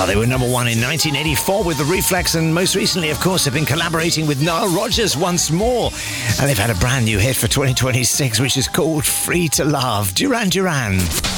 Oh, they were number one in 1984 with The Reflex, and most recently, of course, they've been collaborating with Nile Rodgers once more. And they've had a brand new hit for 2026, which is called Free to Love. Duran Duran.